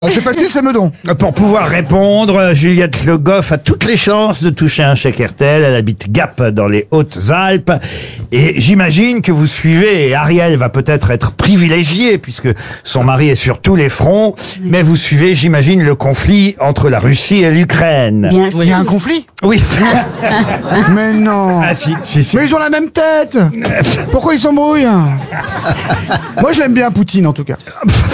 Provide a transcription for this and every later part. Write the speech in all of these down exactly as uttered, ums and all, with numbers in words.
C'est facile, c'est Meudon. Pour pouvoir répondre, Juliette Le Goff a toutes les chances de toucher un chèque R T L. Elle habite Gap dans les Hautes-Alpes. Et j'imagine que vous suivez, et Ariel va peut-être être privilégiée puisque son mari est sur tous les fronts, mais vous suivez, j'imagine, le conflit entre la Russie et l'Ukraine. Bien Il y a un conflit. Oui. Mais non. Ah si, si, si. Mais ils ont la même tête. Pourquoi ils s'embrouillent? Moi, je l'aime bien, Poutine, en tout cas.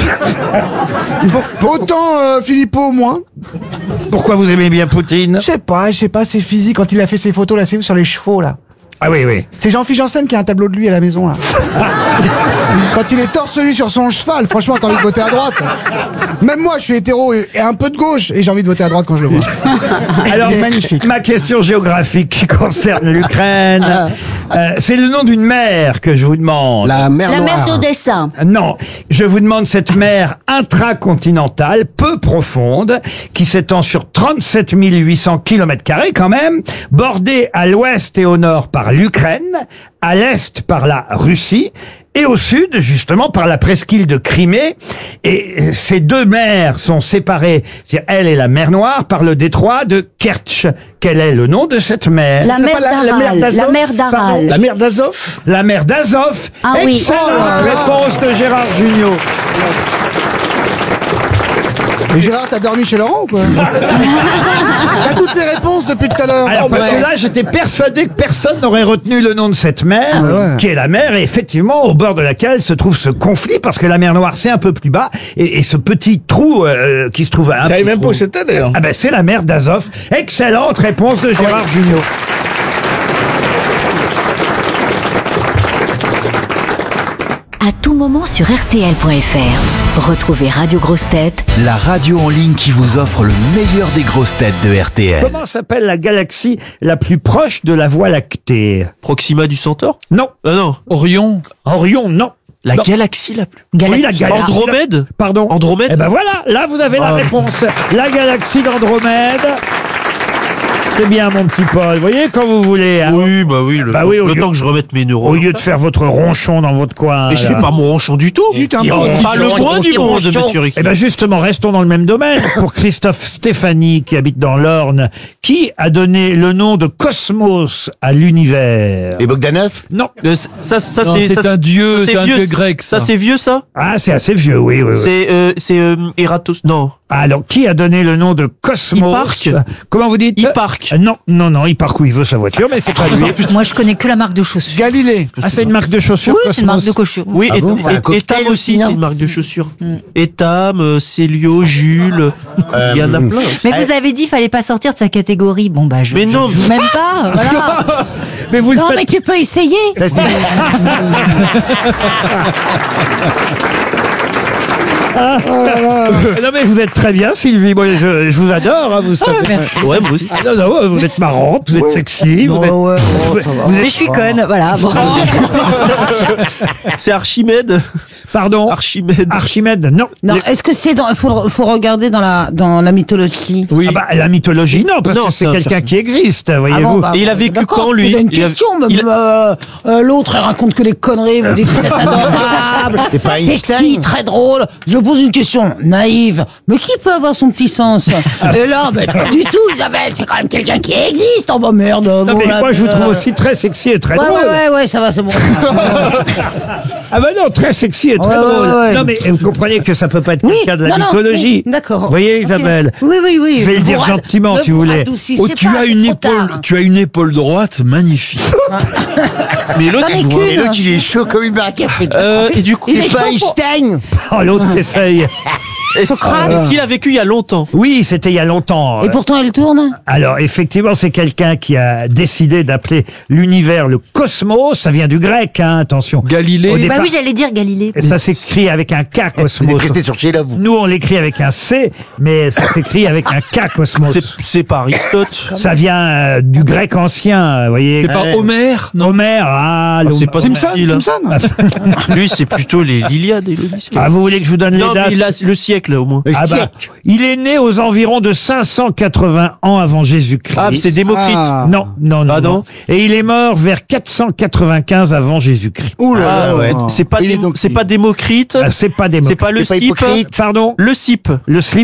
Autant euh, Philippot, moins. Pourquoi vous aimez bien Poutine? Je sais pas, je sais pas, c'est physique. Quand il a fait ses photos, là, c'est où, sur les chevaux, là? Ah oui, oui. C'est Jean-Philippe Janssen qui a un tableau de lui à la maison, là. Quand il est torse nu sur son cheval, franchement, t'as envie de voter à droite. Même moi, je suis hétéro et, et un peu de gauche, et j'ai envie de voter à droite quand je le vois. Alors, Il est magnifique. ma question géographique qui concerne l'Ukraine, euh, c'est le nom d'une mer que je vous demande. La mer La mer Noire. d'Odessa. Non, je vous demande cette mer intracontinentale, peu profonde, qui s'étend sur trente-sept mille huit cents kilomètres carrés quand même, bordée à l'ouest et au nord par l'Ukraine, à l'est par la Russie, et au sud, justement, par la presqu'île de Crimée. Et ces deux mers sont séparées, c'est elle et la mer Noire, par le détroit de Kertch. Quel est le nom de cette mer? La C'est mer pas la- la mer d'Aral. d'Azov, La mer pardon. d'Aral. La mer d'Azov. La mer d'Azov. Ah oui. Excellente Oh là là. réponse de Gérard Jugnot. Et Gérard, t'as dormi chez Laurent ou quoi? T'as toutes les réponses depuis tout à l'heure. Alors, Oh, parce bah, que là, j'étais persuadé que personne n'aurait retenu le nom de cette mer, Ah ouais. qui est la mer, et effectivement, au bord de laquelle se trouve ce conflit, parce que la mer Noire, c'est un peu plus bas, et, et ce petit trou euh, qui se trouve à un Je savais peu même pas trop- où c'était d'ailleurs. Ah ben, c'est la mer d'Azov. Excellente réponse de Gérard Jugnot. À tout moment sur R T L point F R. Retrouvez Radio Grosses Têtes La radio en ligne qui vous offre le meilleur des grosses têtes de R T L. Comment s'appelle la galaxie la plus proche de la Voie lactée? Proxima du Centaure? Non. Ah non. Orion. Orion, non. La Non. galaxie la plus. Oui, la galaxie. Andromède? Pardon. Andromède? Eh ben voilà, là vous avez la Ah. réponse. La galaxie d'Andromède. C'est bien, mon petit Paul. Vous voyez, quand vous voulez. hein. Oui, bah oui. Le, Bah oui, au le lieu- temps que je remette mes neurones. Au lieu de faire votre ronchon dans votre coin. Et je là. fais pas mon ronchon du tout. Si, t'es un peu- Pas le moins du monde, monsieur Ricky. Eh ben justement, restons dans le même domaine. Pour Christophe Stéphanie, qui habite dans l'Orne, qui a donné le nom de Cosmos à l'univers? Et Bogdanov. Non. Euh, c- Ça, ça, Non, c'est c'est ça, un dieu, ça, c'est un vieux, dieu grec. Ça, Ça, c'est vieux, ça? Ah, c'est assez vieux, oui, oui, oui. C'est, euh, c'est, euh, Eratos. Non. Alors, qui a donné le nom de Cosmos? Hipparque. Comment vous dites? Hipparque. Euh, Non, non, non, Hipparque, il veut sa voiture, mais c'est pas lui. Moi, je connais que la marque de chaussures. Galilée. Ah, c'est une marque de chaussures, Oui, c'est une marque Cosmos. de chaussures. Oui, Ah et, bon, et- un cocktail Etam aussi, aussi, hein. c'est une marque de chaussures. Etam, euh, Célio, Jules. Il y en a plein. Mais vous avez dit, fallait pas sortir de sa catégorie. Bon, bah, je, Mais je non, joue même pas. Voilà. Mais vous le Non, faites. mais tu peux essayer. Ça, c'était- Non, mais vous êtes très bien, Sylvie. Moi, je, je vous adore, hein, vous savez. Merci. Ouais, moi aussi. Ah, non, non, vous êtes marrante, vous êtes sexy. Vous êtes, Bon, ouais, vous- vous êtes- Mais je suis conne, voilà. Bon. C'est Archimède. Pardon? Archimède. Archimède, non. Non, Les- est-ce que c'est dans, faut, faut regarder dans la, dans la mythologie? Oui. Ah bah, la mythologie, non, parce Non, que c'est c'est un quelqu'un personnage. qui existe, voyez-vous. bon, bah, Et il a vécu d'accord, quand, lui J'ai une Il a- question, mais il- euh, euh, l'autre, elle raconte que des conneries, vous dites que c'est adorable, C'est pas sexy, Einstein. très drôle. Je pose une question naïve, mais qui peut avoir son petit sens? Et là, ben, pas du tout, Isabelle, c'est quand même quelqu'un qui existe. Oh bah merde. Non, mais voilà, moi, je vous euh, trouve aussi très sexy et très Ouais, drôle. ouais, ouais, ouais, ça va, c'est bon. Ah bah non, très sexy et très Ouais, ouais, drôle. ouais, ouais. Non, mais vous comprenez que ça peut pas être Oui, quelqu'un de la non, non, mythologie. oui, d'accord. Vous voyez, Ok. Isabelle? Oui, oui, oui. Je vais le dire Vous gentiment, ne si vous vous voulez. radoucissez Oh, tu pas, as c'est une trop épaule, tard. tu as une épaule droite magnifique. Mais l'autre, J'en ai il voit- qu'une. Et l'autre, il est chaud comme une barre à café. Euh, et du coup, Il est C'est pas chaud pour- Einstein. Oh, l'autre qui essaye. est-ce est-ce qu'il a vécu il y a longtemps? Oui, c'était il y a longtemps. Et pourtant, elle tourne. Alors, effectivement, c'est quelqu'un qui a décidé d'appeler l'univers le cosmos. Ça vient du grec, hein, attention. Galilée. Au Bah départ- oui, j'allais dire Galilée. Et ça s'écrit avec un K, Vous êtes cosmos. resté sur chez là, vous. Nous, on l'écrit avec un C, mais ça s'écrit avec un K, cosmos. C'est, c'est pas Aristote. Ça vient euh, du grec ancien, vous voyez. C'est pas Ouais. Homère, non? Homère, ah, Ah, l'Homère. c'est pas Simpson, facile, hein. Simpson. Lui, c'est plutôt les l'Iliade et l'Odyssée. Ah, vous voulez que je vous donne Non, les dates? mais il a le siècle, au moins. Le Ah bah, siècle. il est né aux environs de cinq cent quatre-vingts ans avant Jésus-Christ. Ah, mais c'est Démocrite. Ah. Non, non, non, Ah, non. non. Et il est mort vers quatre cent quatre-vingt-quinze avant Jésus-Christ. Ouh là Ah, là, ouais. ouais. C'est pas, Il est Dé- donc- c'est pas Démocrite. Ah, c'est pas des C'est pas le C'est pas Cipe. hypocrite. Pardon? Le Cipe. Le slip?